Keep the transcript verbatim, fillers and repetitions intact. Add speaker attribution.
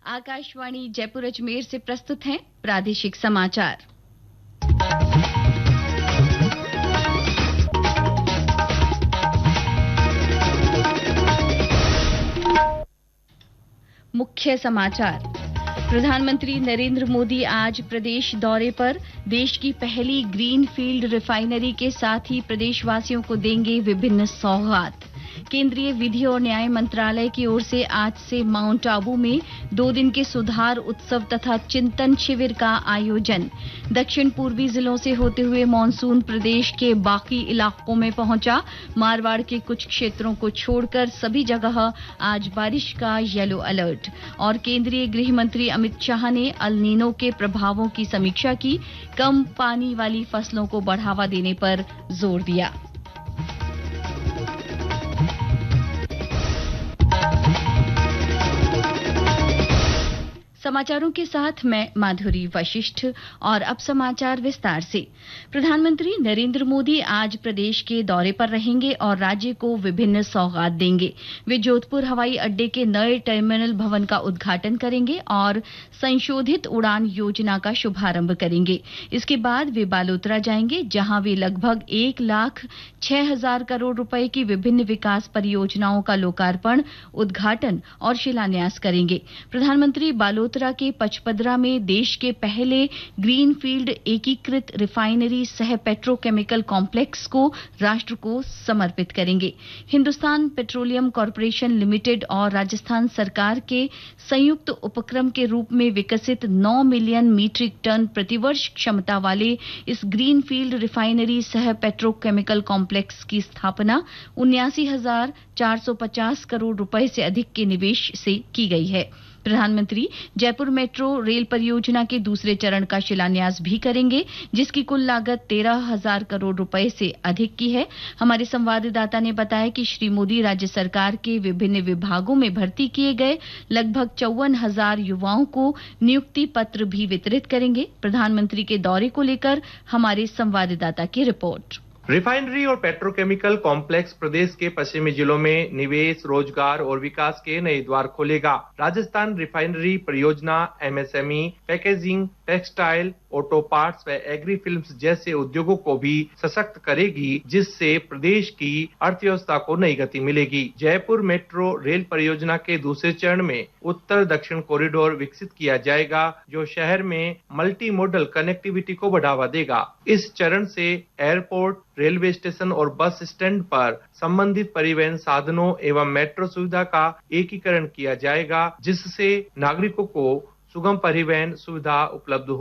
Speaker 1: आकाशवाणी जयपुर अजमेर से प्रस्तुत हैं प्रादेशिक समाचार। मुख्य समाचार। प्रधानमंत्री नरेंद्र मोदी आज प्रदेश दौरे पर देश की पहली ग्रीन फील्ड रिफाइनरी के साथ ही प्रदेशवासियों को देंगे विभिन्न सौगात। केंद्रीय विधि और न्याय मंत्रालय की ओर से आज से माउंट आबू में दो दिन के सुधार उत्सव तथा चिंतन शिविर का आयोजन। दक्षिण पूर्वी जिलों से होते हुए मानसून प्रदेश के बाकी इलाकों में पहुंचा। मारवाड़ के कुछ क्षेत्रों को छोड़कर सभी जगह आज बारिश का येलो अलर्ट। और केंद्रीय गृह मंत्री अमित शाह ने अल नीनो के प्रभावों की समीक्षा की। कम पानी वाली फसलों को बढ़ावा देने पर जोर दिया। समाचारों के साथ मैं माधुरी वशिष्ठ। और अब समाचार विस्तार से। प्रधानमंत्री नरेंद्र मोदी आज प्रदेश के दौरे पर रहेंगे और राज्य को विभिन्न सौगात देंगे। वे जोधपुर हवाई अड्डे के नए टर्मिनल भवन का उद्घाटन करेंगे और संशोधित उड़ान योजना का शुभारंभ करेंगे। इसके बाद वे बालोतरा जाएंगे, जहां वे लगभग एक लाख छह हजार करोड़ रुपए की विभिन्न विकास परियोजनाओं का लोकार्पण, उद्घाटन और शिलान्यास करेंगे। प्रधानमंत्री बालोतरा के पचपदरा में देश के पहले ग्रीनफील्ड एकीकृत रिफाइनरी सह पेट्रोकेमिकल कॉम्प्लेक्स को राष्ट्र को समर्पित करेंगे। हिंदुस्तान पेट्रोलियम कॉर्पोरेशन लिमिटेड और राजस्थान सरकार के संयुक्त उपक्रम के रूप में विकसित नौ मिलियन मीट्रिक टन प्रतिवर्ष क्षमता वाले इस ग्रीनफील्ड रिफाइनरी सह पेट्रोकेमिकल कॉम्प्लेक्स की स्थापना उन्यासी हजार चार सौ पचास करोड़ रुपए से अधिक के निवेश से की गई है। प्रधानमंत्री जयपुर मेट्रो रेल परियोजना के दूसरे चरण का शिलान्यास भी करेंगे, जिसकी कुल लागत तेरह हजार करोड़ रुपए से अधिक की है। हमारे संवाददाता ने बताया कि श्री मोदी राज्य सरकार के विभिन्न विभागों में भर्ती किए गए लगभग चौवन हजार युवाओं को नियुक्ति पत्र भी वितरित करेंगे। प्रधानमंत्री के दौरे को लेकर हमारे संवाददाता की रिपोर्ट।
Speaker 2: रिफाइनरी और पेट्रोकेमिकल कॉम्प्लेक्स प्रदेश के पश्चिमी जिलों में निवेश, रोजगार और विकास के नए द्वार खोलेगा। राजस्थान रिफाइनरी परियोजना MSME, packaging, textile, auto parts व एग्री फिल्म्स जैसे उद्योगों को भी सशक्त करेगी, जिससे प्रदेश की अर्थव्यवस्था को नई गति मिलेगी। जयपुर मेट्रो रेल परियोजना के दूसरे चरण में उत्तर दक्षिण कॉरिडोर विकसित किया जाएगा, जो शहर में मल्टी मॉडल कनेक्टिविटी को बढ़ावा देगा। इस चरण से एयरपोर्ट, रेलवे स्टेशन और बस स्टैंड पर संबंधित परिवहन साधनों एवं मेट्रो सुविधा का एकीकरण किया जाएगा, जिससे नागरिकों को सुगम परिवहन सुविधा उपलब्ध हो